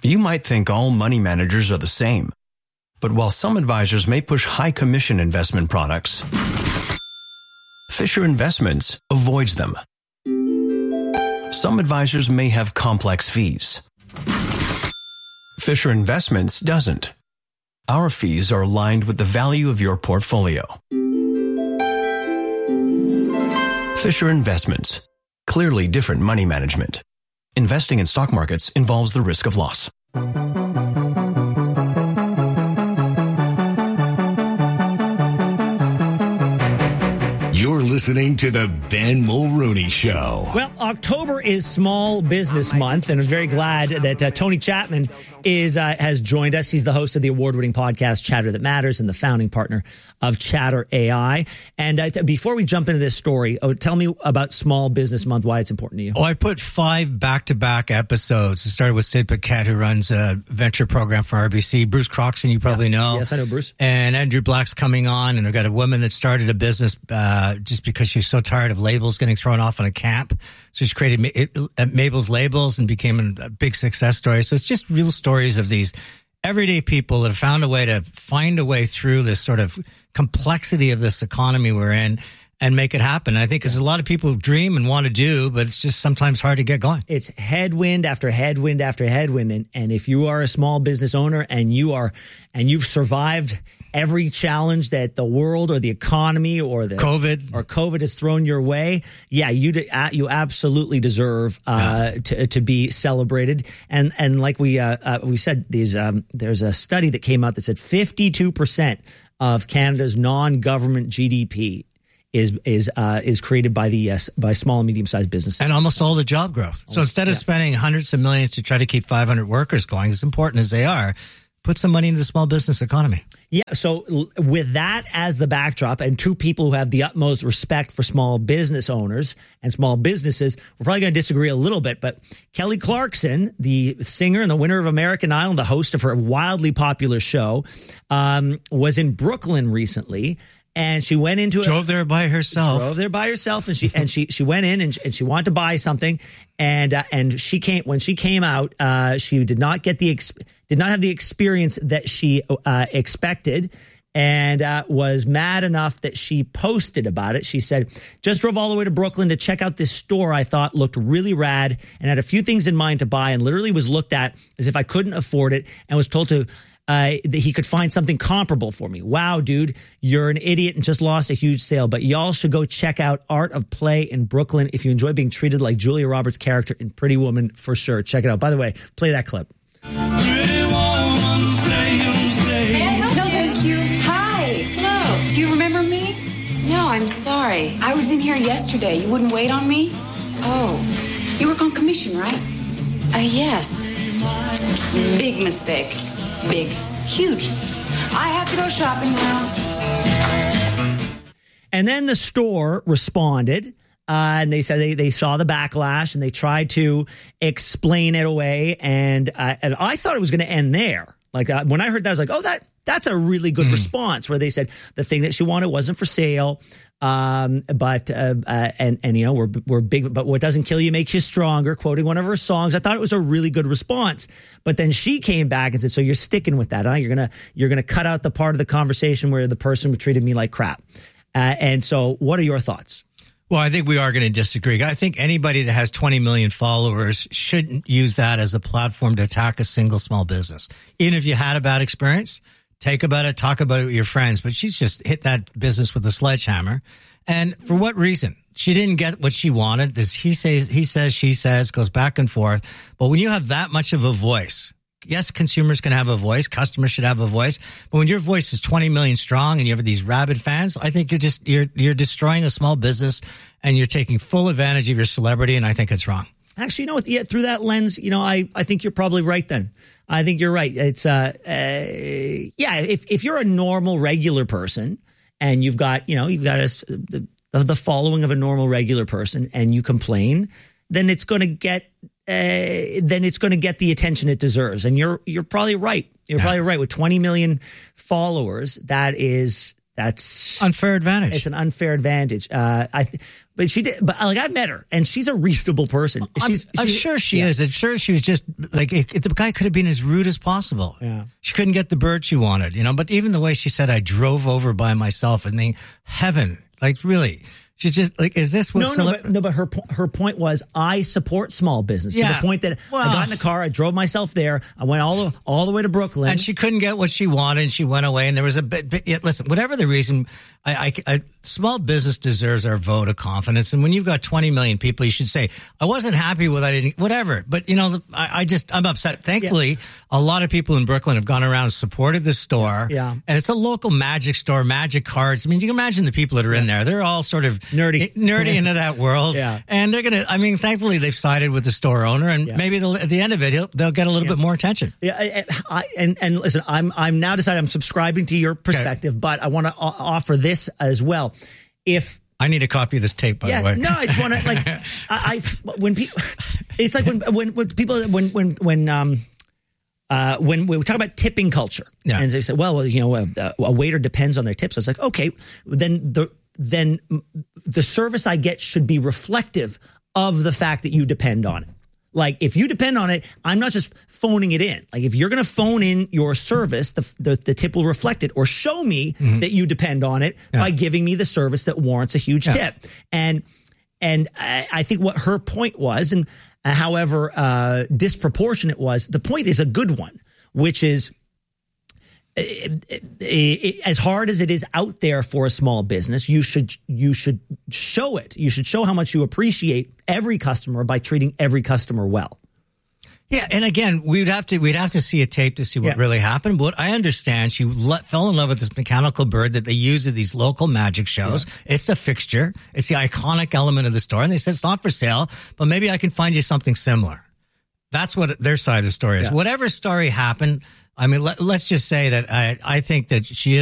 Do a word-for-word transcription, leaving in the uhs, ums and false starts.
You might think all money managers are the same, but while some advisors may push high commission investment products, Fisher Investments avoids them. Some advisors may have complex fees. Fisher Investments doesn't. Our fees are aligned with the value of your portfolio. Fisher Investments. Clearly different money management. Investing in stock markets involves the risk of loss. You're listening to The Ben Mulroney Show. Well, October is Small Business Month, and I'm very glad that uh, Tony Chapman is uh, has joined us. He's the host of the award-winning podcast Chatter That Matters and the founding partner of Chatter A I. And uh, before we jump into this story, oh, tell me about Small Business Month, why it's important to you. Oh, I put five back-to-back episodes. It started with Sid Paquette, who runs a venture program for R B C. Bruce Croxon, you probably yeah. know. Yes, I know Bruce. And Andrew Black's coming on, and I've got a woman that started a business uh, just because she was so tired of labels getting thrown off on a camp. So she created Ma- Mabel's Labels and became a big success story. So it's just real stories of these everyday people that have found a way to find a way through this sort of complexity of this economy we're in and make it happen. I think there's a lot of people who dream and want to do, but it's just sometimes hard to get going. It's headwind after headwind after headwind. And, and if you are a small business owner and you are, and you've survived every challenge that the world or the economy or the COVID or COVID has thrown your way, yeah, you you absolutely deserve uh, yeah. to to be celebrated. And and like we uh, uh, we said, there's um, there's a study that came out that said fifty-two percent of Canada's non-government G D P is is uh, is created by the uh, by small and medium sized businesses, and almost all the job growth. So instead of yeah. spending hundreds of millions to try to keep five hundred workers going, as important as they are, put some money into the small business economy. Yeah. So with that as the backdrop, and two people who have the utmost respect for small business owners and small businesses, we're probably going to disagree a little bit. But Kelly Clarkson, the singer and the winner of American Idol, the host of her wildly popular show, um, was in Brooklyn recently. And she went into drove a, there by herself. Drove there by herself, and she and she she went in and she, and she wanted to buy something, and uh, and she came when she came out. Uh, she did not get the ex, did not have the experience that she uh, expected, and uh, was mad enough that she posted about it. She said, "Just drove all the way to Brooklyn to check out this store I thought looked really rad, and had a few things in mind to buy, and literally was looked at as if I couldn't afford it, and was told to." Uh, that he could find something comparable for me. Wow, dude, you're an idiot and just lost a huge sale. But y'all should go check out Art of Play in Brooklyn if you enjoy being treated like Julia Roberts' character in Pretty Woman, for sure. Check it out. By the way, play that clip. Pretty woman, stay, stay. May I help no, you? thank you. Hi. Hello. Do you remember me? No, I'm sorry. I was in here yesterday. You wouldn't wait on me? Oh, You work on commission, right? uh, yes. Big mistake. Big. Huge. I have to go shopping now. And then the store responded, uh, and they said they, they saw the backlash and they tried to explain it away. And uh, and I thought it was going to end there. Like uh, when I heard that, I was like, oh, that that's a really good mm. response, where they said the thing that she wanted wasn't for sale. Um, but, uh, uh, and, and, you know, we're, we're big, but what doesn't kill you makes you stronger, quoting one of her songs. I thought it was a really good response, but then she came back and said, so you're sticking with that, huh? You're going to, you're going to cut out the part of the conversation where the person treated me like crap. Uh, and so what are your thoughts? Well, I think we are going to disagree. I think anybody that has twenty million followers shouldn't use that as a platform to attack a single small business. Even if you had a bad experience, take about it, talk about it with your friends. But she's just hit that business with a sledgehammer. And for what reason? She didn't get what she wanted. This he says, he says, she says, goes back and forth. But when you have that much of a voice, yes, consumers can have a voice, customers should have a voice. But when your voice is twenty million strong and you have these rabid fans, I think you're just you're you're destroying a small business and you're taking full advantage of your celebrity. And I think it's wrong. Actually, you know what? Yeah, through that lens, you know, I, I think you're probably right then. I think you're right. It's, uh, uh, yeah, if, if you're a normal, regular person and you've got, you know, you've got a, the, the following of a normal, regular person and you complain, then it's going to get, uh, then it's going to get the attention it deserves. And you're, you're probably right. You're yeah. probably right. With twenty million followers, that is, That's unfair advantage. It's an unfair advantage. Uh, I, th- but she did. But like I've met her, and she's a reasonable person. She's, I'm, I'm she's, sure she yeah. is. I'm sure she was just like it, it- the guy could have been as rude as possible. Yeah. She couldn't get the bird she wanted, you know. But even the way she said, "I drove over by myself," and then heaven, like really. She's just like, is this what? No, cele- no, but, no, but her po- her point was, I support small business. Yeah. To the point that Well- I got in a car, I drove myself there, I went all the all the way to Brooklyn, And she couldn't get what she wanted, and she went away. And there was a bit. bit yeah, listen, whatever the reason, I, I, I, small business deserves our vote of confidence. And when you've got twenty million people, you should say, "I wasn't happy with that." Whatever. But you know, I, I just I'm upset. Thankfully, yeah. a lot of people in Brooklyn have gone around and supported the store. Yeah, and it's a local magic store, magic cards. I mean, you can imagine the people that are yeah. in there. They're all sort of nerdy, nerdy into that world. Yeah, and they're gonna. I mean, thankfully, they've sided with the store owner, and yeah. maybe at the end of it, he'll, they'll get a little yeah. bit more attention. Yeah, I, I, and and listen, I'm I'm now decided I'm subscribing to your perspective, okay. but I want to o- offer this as well. If I need a copy of this tape, by yeah, the way. No, I just want to like, I, I when people, it's like when when when people when when when um. Uh, when we talk about tipping culture, yeah. and they say, "Well, you know, a, a waiter depends on their tips." I was like, "Okay, then the then the service I get should be reflective of the fact that you depend on it. Like, if you depend on it, I'm not just phoning it in. Like, if you're going to phone in your service, the the, the tip will reflect it, or show me mm-hmm. that you depend on it yeah. by giving me the service that warrants a huge yeah. tip." And and I, I think what her point was, and however uh, disproportionate was, the point is a good one, which is it, it, it, as hard as it is out there for a small business, you should you should show it. You should show how much you appreciate every customer by treating every customer well. Yeah, and again, we'd have to we'd have to see a tape to see what yeah. really happened. But I understand she le- fell in love with this mechanical bird that they use at these local magic shows. Yeah. It's a fixture. It's the iconic element of the store. And they said it's not for sale, but maybe I can find you something similar. That's what their side of the story is. Yeah. Whatever story happened, I mean, let, let's just say that I I think that she is